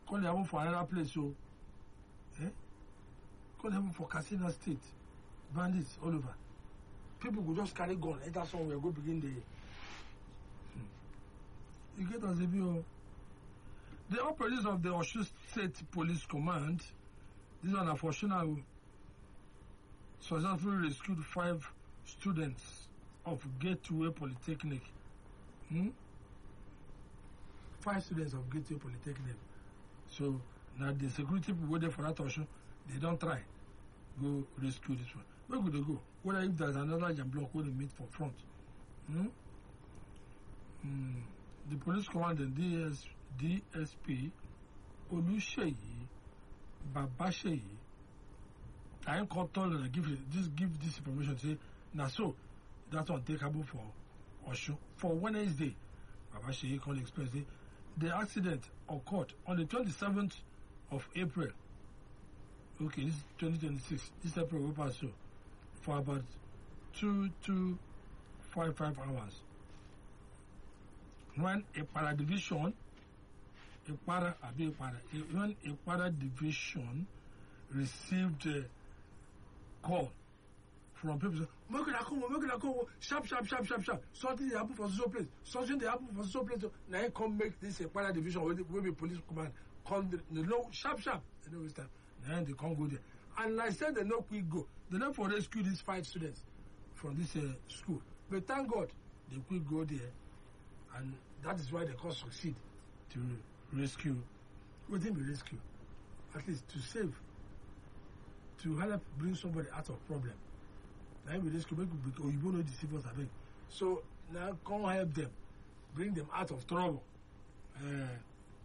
Call them for another place, so call them for Katsina State. Bandits all over. People could just carry gun, enter somewhere, go begin the. You get as a view. The operatives of the Osun State Police Command, this one unfortunately successfully rescued 5 students of Gateway Polytechnic. 5 students of Gateway Polytechnic. So now the security people go there for that Osun, they don't try go rescue this one. Where could they go? Whether if there's another jam block where they meet for front. The police commander DSP Oluseyi Babasheyi I ain't called told and give this information say now so that one takeable for Osun for Wednesday. Babasheyi called express the accident occurred on the 27th of April. Okay, this is 2026. This April will pass so for about 2-2-5 hours. When a para division received a call from people say, make it come, sharp. Something they happen for so place. Something they happen for so place. Now you come make this a para division where the police command come no sharp. They know this time. Now they can't go there. And I said they no quick go. They not for rescue these 5 students from this school. But thank God they quick go there. And that is why they can't succeed to rescue. Within the rescue, at least to save, to help bring somebody out of problem. Now we rescue, or you know deceive us again. So now come help them, bring them out of trouble. The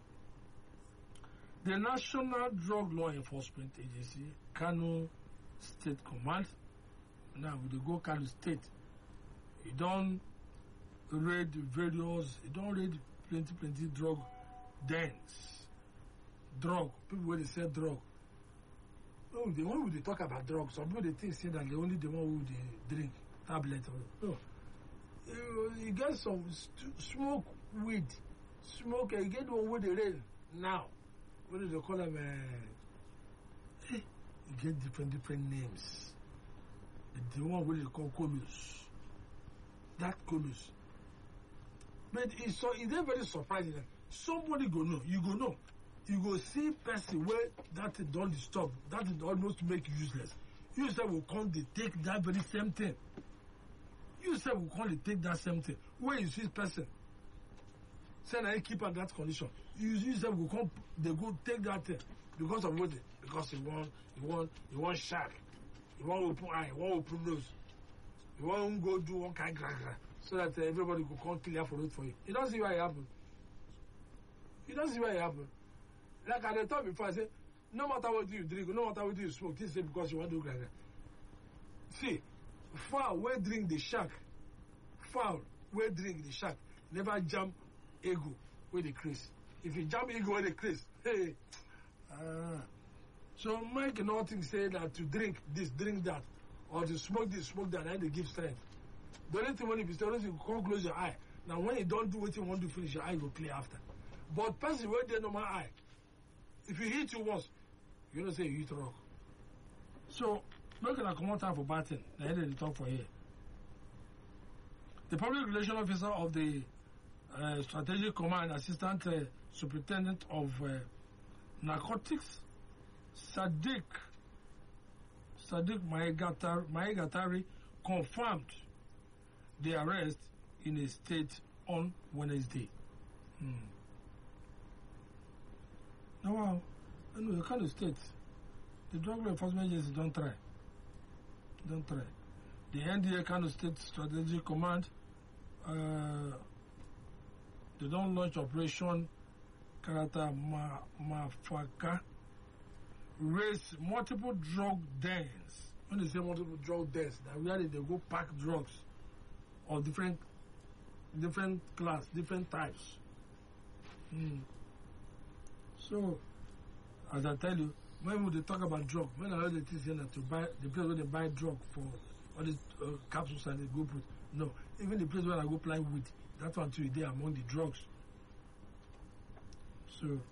National Drug Law Enforcement Agency, Kano State Command, now we go Kano State. You don't raid various, you don't raid plenty drug dens. Drug, people when they sell drug. No, the one who they talk about drugs, some people they think say that they only the one who they drink tablets. No, you get some smoke weed, smoke. You get the one where they rain now. What do they call them? You get different names. The one where they call colus. That colus. But it's very surprising. Somebody go know, you go know. You go see person where that thing don't stop, that thing almost make you useless. You say will come they take that very same thing. You say will come they take that same thing. Where you see person, say now you keep at that condition. You say will come they go take that thing because of what because you want shark, you want open eye, you want open nose, you want go do one kind gra so that everybody go come clear for it for you. You don't see why it happen. You don't see why it happen. Like I told before, I said, no matter what you drink, no matter what you smoke, this is because you want to do like that. See, fowl where drink the shark, never jam ego with the crease. If you jam ego with the crease, hey. So Mike nothing say that to drink this, drink that, or to smoke this, smoke that, and they give strength. The only thing when you start, you can't close your eye. Now when you don't do what you want to finish, your eye will clear after. But person where they normal eye, if you hit you once, you don't say you hit rock. So, look at come on time for batting. The head of the talk for here. The public relations officer of the Strategic Command, Assistant Superintendent of Narcotics, Sadiq Maegatari, confirmed the arrest in a state on Wednesday. Now, wow, I know the kind of state, the Drug Law Enforcement Agency don't try. The NDA Kano State Strategic Command, they don't launch Operation Karata Mafaka, raise multiple drug dens. When they say multiple drug dens, that really they go pack drugs of different class, different types. So, as I tell you, when they talk about drug, when I heard the things here to buy, the place where they buy drug for all these capsules and they go put, no, even the place where I go plant weed, that one too, they are among the drugs. So,